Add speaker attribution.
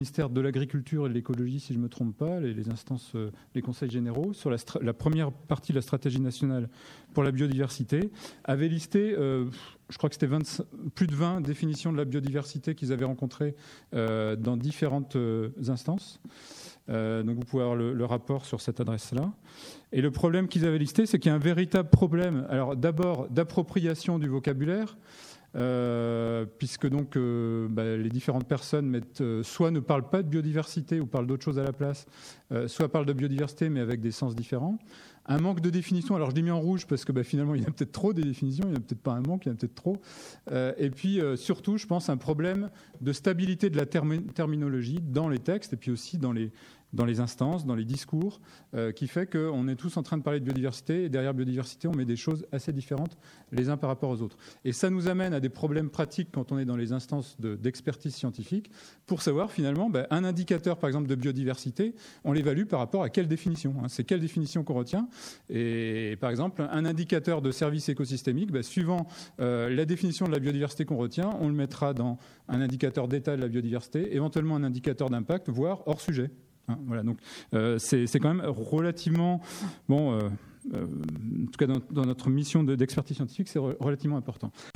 Speaker 1: ministère de l'Agriculture et de l'Écologie, si je ne me trompe pas, les instances, les conseils généraux, sur la première partie de la stratégie nationale pour la biodiversité, avaient listé, je crois que c'était plus de 20 définitions de la biodiversité qu'ils avaient rencontrées dans différentes instances. Donc vous pouvez avoir le rapport sur cette adresse-là. Et le problème qu'ils avaient listé, c'est qu'il y a un véritable problème, alors d'abord d'appropriation du vocabulaire, puisque donc les différentes personnes soit ne parlent pas de biodiversité ou parlent d'autre chose à la place, soit parlent de biodiversité mais avec des sens différents. Un manque de définition, alors je l'ai mis en rouge parce que finalement il y a peut-être trop des définitions, il n'y a peut-être pas un manque, il y en a peut-être trop. Et puis surtout, je pense, un problème de stabilité de la terminologie dans les textes et puis aussi dans les instances, dans les discours, qui fait qu'on est tous en train de parler de biodiversité et derrière biodiversité, on met des choses assez différentes les uns par rapport aux autres. Et ça nous amène à des problèmes pratiques quand on est dans les instances d'expertise scientifique pour savoir finalement, un indicateur par exemple de biodiversité, on l'évalue par rapport à quelle définition, hein. C'est quelle définition qu'on retient. Et par exemple, un indicateur de service écosystémique, suivant la définition de la biodiversité qu'on retient, on le mettra dans un indicateur d'état de la biodiversité, éventuellement un indicateur d'impact, voire hors sujet. Voilà, donc c'est quand même relativement en tout cas dans notre mission d'expertise scientifique, c'est relativement important.